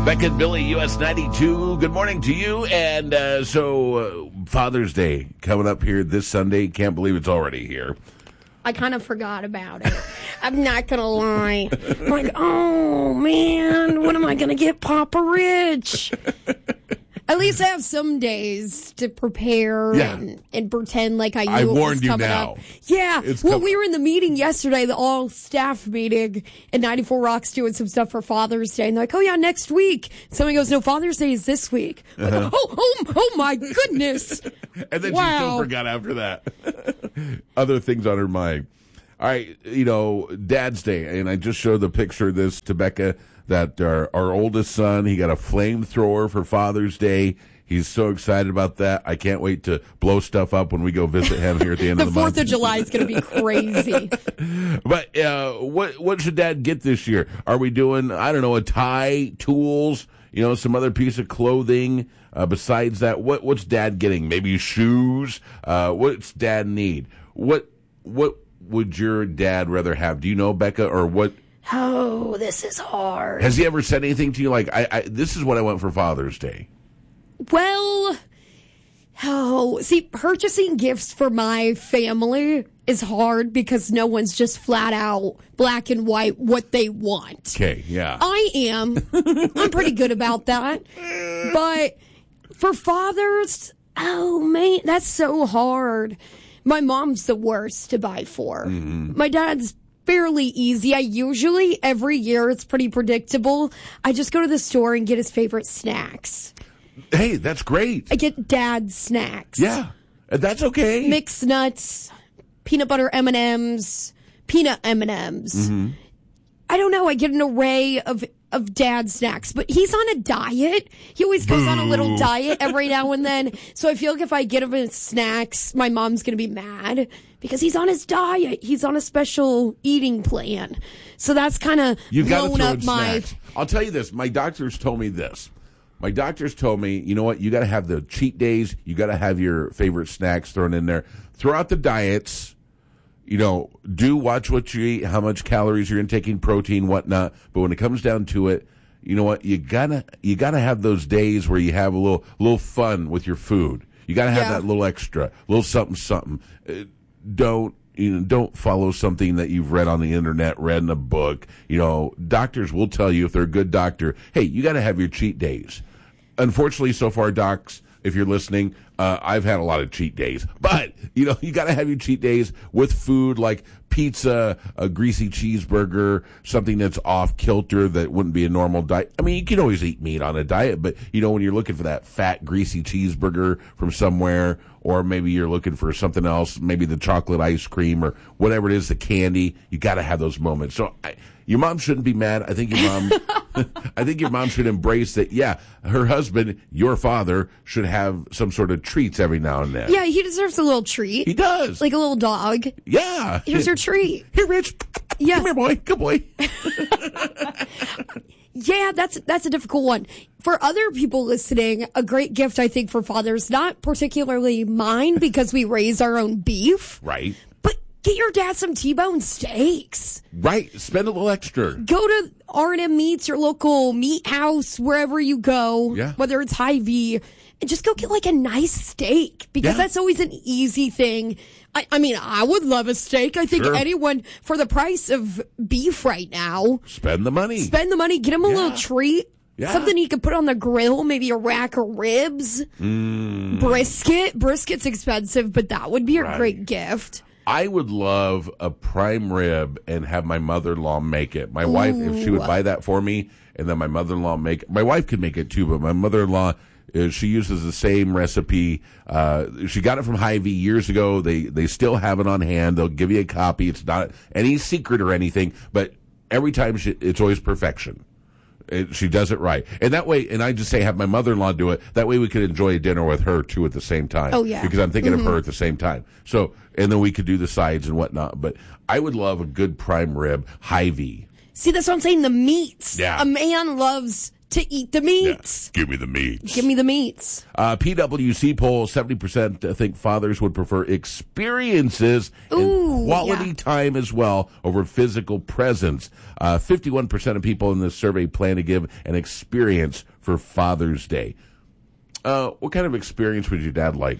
Becca and Billy, US 92. Good morning to you. And Father's Day coming up here this Sunday. Can't believe it's already here. I kind of forgot about it. I'm not going to lie. I'm like, oh, man, when am I going to get Papa Rich? At least I have some days to prepare and pretend like I knew it was coming up. Yeah. We were in the meeting yesterday, the all-staff meeting, and 94 Rock's doing some stuff for Father's Day. And they're like, oh, yeah, next week. Somebody goes, no, Father's Day is this week. Like, oh, my goodness. And then she still forgot after that. Other things on her mind. All right, Dad's Day. And I just showed the picture of this to Becca. That our oldest son, he got a flamethrower for Father's Day. He's so excited about that. I can't wait to blow stuff up when we go visit him here at the end of the month. The 4th of July is going to be crazy. But what should Dad get this year? Are we doing, I don't know, a tie, tools, some other piece of clothing? Besides that, what's Dad getting? Maybe shoes? What's Dad need? What would your dad rather have? Do you know, Becca, or what? Oh, this is hard. Has he ever said anything to you like, this is what I want for Father's Day? Well, purchasing gifts for my family is hard because no one's just flat out black and white what they want. Okay, yeah. I am. I'm pretty good about that. But for fathers, oh, man, that's so hard. My mom's the worst to buy for. Mm-hmm. My dad's fairly easy. I usually, every year, it's pretty predictable. I just go to the store and get his favorite snacks. Hey, that's great. I get Dad's snacks. Yeah, that's okay. Mixed nuts, peanut butter M&Ms, peanut M&Ms. Mm-hmm. I don't know. I get an array of Dad's snacks, but he's on a diet. He always goes on a little diet every now and then. So I feel like if I get him his snacks, my mom's going to be mad because he's on his diet. He's on a special eating plan. So that's kind of blown up my... Snacks. I'll tell you this. My doctors told me this. My doctors told me, you know what? You got to have the cheat days. You got to have your favorite snacks thrown in there. Throughout the diets, do watch what you eat, how much calories you're intaking, protein, whatnot. But when it comes down to it, you know what? You gotta have those days where you have a little fun with your food. You gotta have that little extra, little something. Don't follow something that you've read on the internet, read in a book. Doctors will tell you if they're a good doctor, hey, you gotta have your cheat days. Unfortunately, so far, docs, if you're listening, I've had a lot of cheat days. But, you got to have your cheat days with food like pizza, a greasy cheeseburger, something that's off kilter that wouldn't be a normal diet. I mean, you can always eat meat on a diet, but, when you're looking for that fat, greasy cheeseburger from somewhere, or maybe you're looking for something else, maybe the chocolate ice cream or whatever it is, the candy, you got to have those moments. So your mom shouldn't be mad. I think your mom should embrace that, her husband, your father, should have some sort of treats every now and then. Yeah, he deserves a little treat. He does. Like a little dog. Yeah. Here's your treat. Here, Rich. Yeah. Come here, boy. Good boy. Yeah, that's a difficult one. For other people listening, a great gift, I think, for fathers, not particularly mine because we raise our own beef. Right. But get your dad some T-bone steaks. Right. Spend a little extra. Go to R&M Meats, your local meat house, wherever you go, whether it's Hy-Vee, and just go get like a nice steak because that's always an easy thing. I mean, I would love a steak. I think anyone, for the price of beef right now. Spend the money. Get him a little treat. Yeah. Something he could put on the grill, maybe a rack of ribs. Brisket. Brisket's expensive, but that would be a great gift. I would love a prime rib and have my mother-in-law make it. My wife, if she would buy that for me, and then my mother-in-law make it. My wife could make it too, but my mother-in-law, she uses the same recipe. She got it from Hy-Vee years ago. They still have it on hand. They'll give you a copy. It's not any secret or anything, but every time it's always perfection. She does it right. And that way, and I just say have my mother-in-law do it. That way we could enjoy a dinner with her, too, at the same time. Oh, yeah. Because I'm thinking of her at the same time. So, and then we could do the sides and whatnot. But I would love a good prime rib, Hy-Vee. See, that's what I'm saying, the meats. Yeah. A man loves to eat the meats. Give me the meats. Give me the meats. PwC poll, 70% think fathers would prefer experiences and quality time as well over physical presence. 51% of people in this survey plan to give an experience for Father's Day. What kind of experience would your dad like?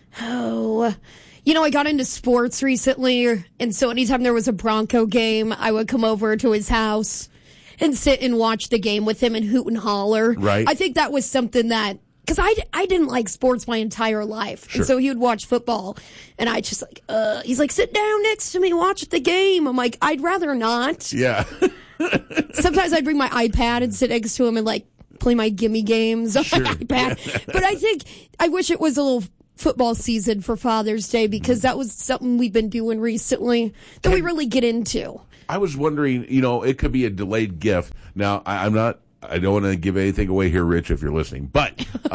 Oh, I got into sports recently, and so anytime there was a Bronco game, I would come over to his house and sit and watch the game with him and hoot and holler. Right. I think that was something that, because I didn't like sports my entire life. Sure. And so he would watch football, and I just he's like, sit down next to me, watch the game. I'm like, I'd rather not. Yeah. Sometimes I'd bring my iPad and sit next to him and play my gimme games on my iPad. But I wish it was a little football season for Father's Day, because that was something we've been doing recently that we really get into. I was wondering, it could be a delayed gift. Now, I don't want to give anything away here, Rich, if you're listening, but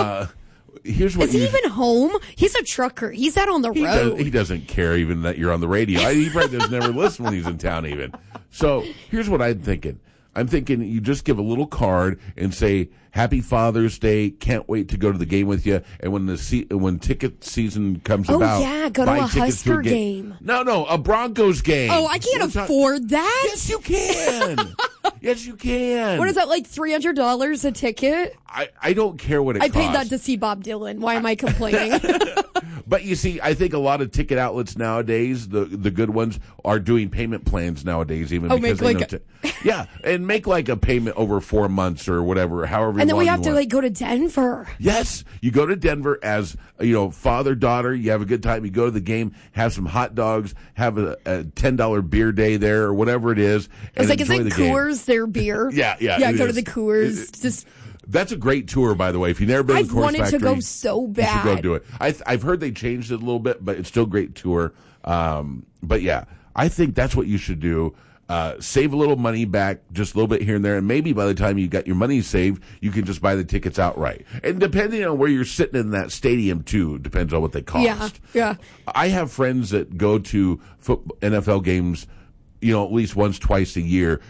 here's what Is he even home? He's a trucker. He's out on the road. He doesn't care even that you're on the radio. He probably doesn't ever listen when he's in town even. So here's what I'm thinking. I'm thinking you just give a little card and say, Happy Father's Day, can't wait to go to the game with you. And when ticket season comes about, go to a tickets Husker game. No, a Broncos game. Oh, I can't afford that. Yes, you can. Yes, you can. What is that, like $300 a ticket? I don't care what it costs. I paid that to see Bob Dylan. Why am I complaining? But you see, I think a lot of ticket outlets nowadays, the good ones, are doing payment plans nowadays, even because they know and make like a payment over 4 months or whatever, however. And then we have to go to Denver. Yes, you go to Denver as father daughter. You have a good time. You go to the game, have some hot dogs, have a $10 beer day there or whatever it is. And it's like, is it Coors their beer? Yeah. Go to the Coors. That's a great tour, by the way. If you've never been to the Coors Factory, I've wanted to go so bad. You should go do it. I've heard they changed it a little bit, but it's still a great tour. But yeah, I think that's what you should do. Save a little money back, just a little bit here and there, and maybe by the time you got your money saved, you can just buy the tickets outright. And depending on where you're sitting in that stadium, too, depends on what they cost. Yeah. I have friends that go to NFL games, at least once, twice a year.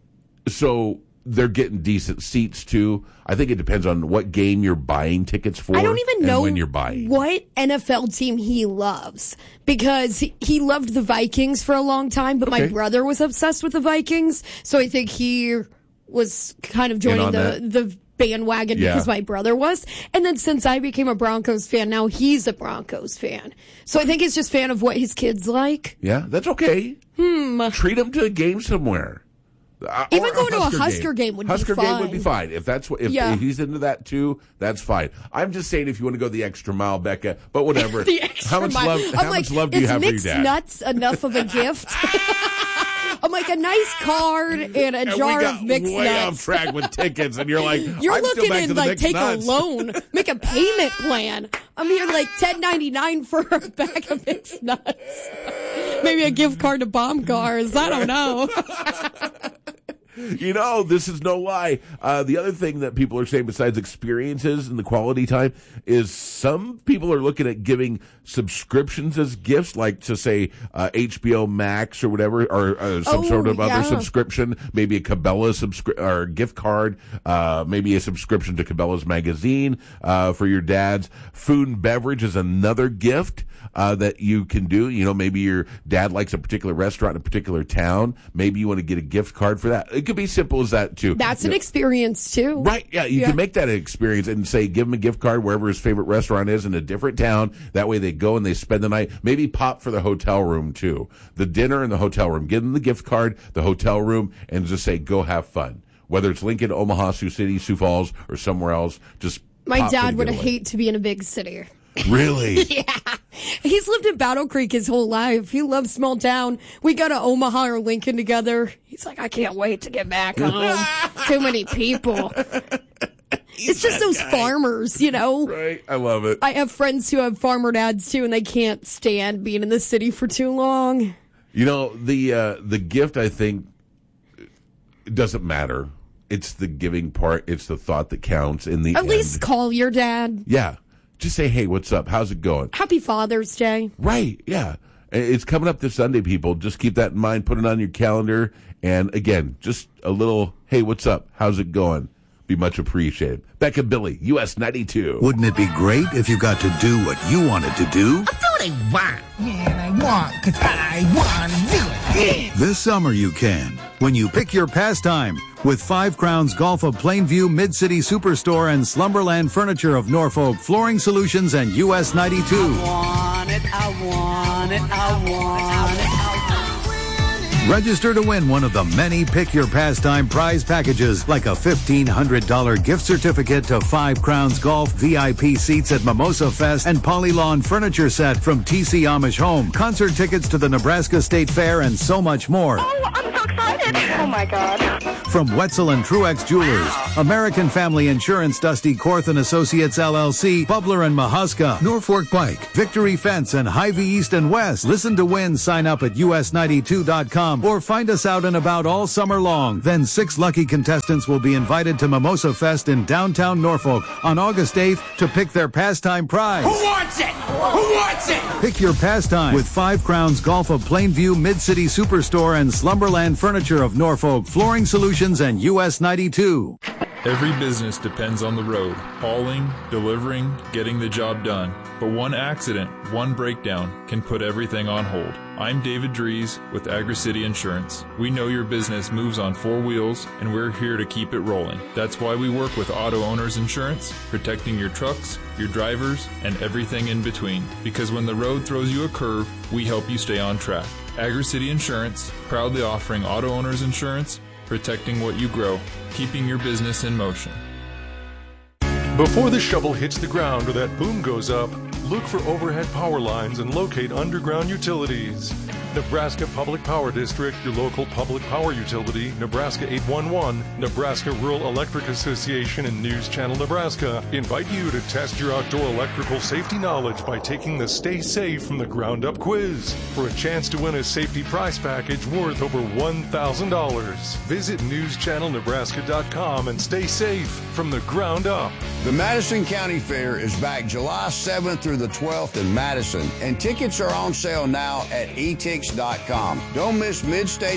So they're getting decent seats too. I think it depends on what game you're buying tickets for. I don't even know when you're buying. What NFL team he loves, because he loved the Vikings for a long time, but my brother was obsessed with the Vikings, so I think he was kind of joining the bandwagon because my brother was. And then since I became a Broncos fan, now he's a Broncos fan. So I think he's just fan of what his kids like. Yeah, that's okay. Treat him to a game somewhere. Even going to a Husker game would be fine. Husker game would be fine. If he's into that too, that's fine. I'm just saying if you want to go the extra mile, Becca, but whatever. The extra mile. How much love do you have for your dad? Is mixed nuts enough of a gift? I'm like, a nice card and a jar of mixed nuts. Way off track with tickets, and you're like, you're looking to take nuts. A loan, make a payment plan. I'm here like $10.99 for a bag of mixed nuts. Maybe a gift card to Bomb Cars. I don't know. This is no lie. The other thing that people are saying besides experiences and the quality time is some people are looking at giving subscriptions as gifts, like to say HBO Max or whatever, or some sort of other subscription, maybe a Cabela or gift card, maybe a subscription to Cabela's magazine for your dads. Food and beverage is another gift that you can do. Maybe your dad likes a particular restaurant in a particular town. Maybe you want to get a gift card for that. It could be simple as that too. That's an experience too. Right. Yeah. You can make that an experience and say, give him a gift card wherever his favorite restaurant is in a different town. That way they go and they spend the night. Maybe pop for the hotel room too. The dinner in the hotel room. Give them the gift card, the hotel room, and just say, go have fun. Whether it's Lincoln, Omaha, Sioux City, Sioux Falls, or somewhere else, just my dad would hate to be in a big city. Really? Yeah. He's lived in Battle Creek his whole life. He loves small town. We go to Omaha or Lincoln together. He's like, I can't wait to get back home. Too many people. It's just those farmers, Right. I love it. I have friends who have farmer dads too, and they can't stand being in the city for too long. The gift, I think, doesn't matter. It's the giving part. It's the thought that counts in the end. At least call your dad. Yeah. Just say, hey, what's up? How's it going? Happy Father's Day. Right, yeah. It's coming up this Sunday, people. Just keep that in mind. Put it on your calendar. And again, just a little, hey, what's up? How's it going? be much appreciated. Becca Billy, US 92. Wouldn't it be great if you got to do what you wanted to do? I do what I want. Yeah, and I want because I want to do it. Yeah. This summer you can, when you pick your pastime with 5 Crowns Golf of Plainview, Mid-City Superstore, and Slumberland Furniture of Norfolk, Flooring Solutions, and US 92. I want it, I want it, I want it, I want it. Register to win one of the many Pick Your Pastime prize packages, like a $1,500 gift certificate to 5 Crowns Golf, VIP seats at Mimosa Fest, and Polylawn furniture set from TC Amish Home, concert tickets to the Nebraska State Fair, and so much more. Oh, I'm so excited. Oh, my God. From Wetzel and Truex Jewelers, American Family Insurance, Dusty Korth and Associates LLC, Bubler and Mahuska, Norfolk Bike, Victory Fence, and Hy-Vee East and West. Listen to win. Sign up at us92.com or find us out and about all summer long. Then 6 lucky contestants will be invited to Mimosa Fest in downtown Norfolk on August 8th to pick their pastime prize. Who wants it? Who wants it? Pick your pastime with 5 Crowns Golf of Plainview, Mid-City Superstore, and Slumberland Furniture of Norfolk, Flooring Solutions, and US 92. Every business depends on the road, hauling, delivering, getting the job done. But one accident, one breakdown can put everything on hold. I'm David Dries with Agri-City Insurance. We know your business moves on 4 wheels, and we're here to keep it rolling. That's why we work with Auto Owners Insurance, protecting your trucks, your drivers, and everything in between. Because when the road throws you a curve, we help you stay on track. Agri-City Insurance, proudly offering Auto Owners Insurance, protecting what you grow, keeping your business in motion. Before the shovel hits the ground or that boom goes up, look for overhead power lines and locate underground utilities. Nebraska Public Power District, your local public power utility, Nebraska 811, Nebraska Rural Electric Association, and News Channel Nebraska invite you to test your outdoor electrical safety knowledge by taking the Stay Safe from the Ground Up quiz for a chance to win a safety prize package worth over $1,000. Visit newschannelnebraska.com and stay safe from the ground up. The Madison County Fair is back July 7th through the 12th in Madison, and tickets are on sale now at etix.com. Don't miss Mid-State